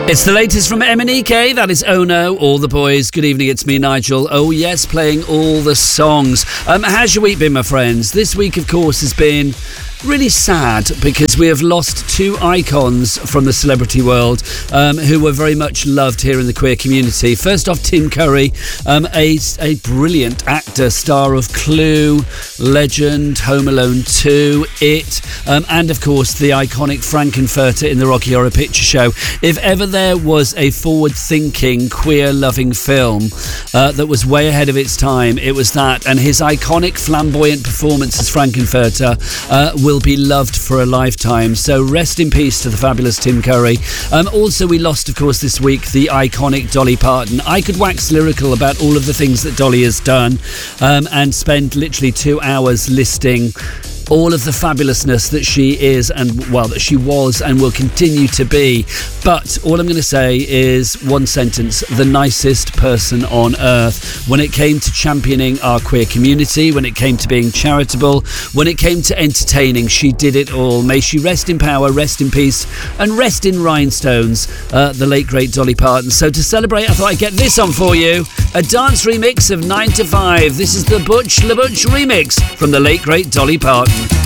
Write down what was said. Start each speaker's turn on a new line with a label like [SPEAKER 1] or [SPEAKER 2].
[SPEAKER 1] It's the latest from MNEK, that is Oh No, All the Boys. Good evening, it's me, Nigel. Oh yes, playing all the songs. How's your week been, my friends? This week, of course, has been really sad because we have lost two icons from the celebrity world who were very much loved here in the queer community. First off, Tim Curry, a brilliant actor, star of Clue, Legend, Home Alone 2, It, and of course the iconic Frankenfurter in the Rocky Horror Picture Show. If ever there was a forward-thinking, queer-loving film that was way ahead of its time, it was that, and his iconic flamboyant performance as Frankenfurter will be loved for a lifetime. So rest in peace to the fabulous Tim Curry. Also, we lost, of course, this week the iconic Dolly Parton. I could wax lyrical about all of the things that Dolly has done and spend literally 2 hours listing all of the fabulousness that she is and, well, that she was and will continue to be. But all I'm going to say is one sentence: the nicest person on earth. When it came to championing our queer community, when it came to being charitable, when it came to entertaining, she did it all. May she rest in power, rest in peace, and rest in rhinestones, the late, great Dolly Parton. So to celebrate, I thought I'd get this on for you. A dance remix of 9 to 5. This is the Butch LaButch remix from the late, great Dolly Parton.